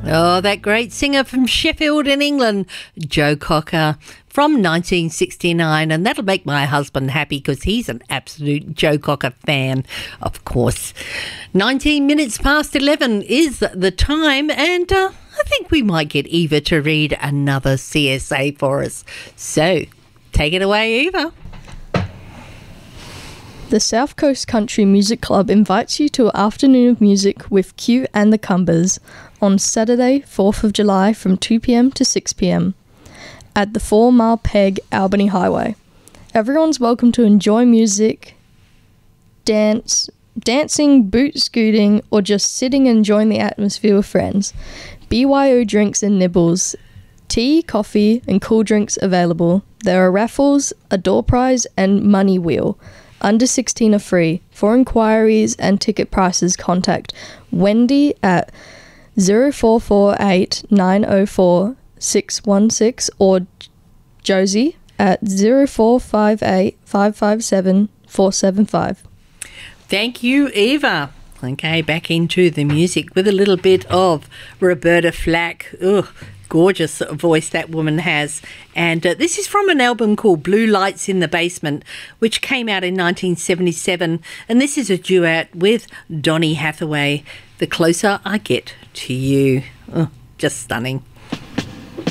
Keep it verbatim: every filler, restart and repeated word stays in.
Oh, that great singer from Sheffield in England, Joe Cocker, from nineteen sixty-nine. And that'll make my husband happy because he's an absolute Joe Cocker fan, of course. nineteen minutes past eleven is the time, and uh, I think we might get Eva to read another C S A for us. So, take it away, Eva. The South Coast Country Music Club invites you to an afternoon of music with Q and the Cumbers on Saturday, fourth of July from two p.m. to six p.m. at the Four Mile Peg Albany Highway. Everyone's welcome to enjoy music, dance, dancing, boot scooting, or just sitting and enjoying the atmosphere with friends. B Y O drinks and nibbles, tea, coffee, and cool drinks available. There are raffles, a door prize, and money wheel. Under sixteen are free. For inquiries and ticket prices, contact Wendy at zero four four eight nine zero four six one six or Josie at zero four five eight five five seven four seven five. Thank you, Eva. Okay, back into the music with a little bit of Roberta Flack. Ugh. Gorgeous voice that woman has, and uh, this is from an album called Blue Lights in the Basement, which came out in nineteen seventy-seven, and this is a duet with Donny Hathaway, The Closer I Get to You. Oh, just stunning.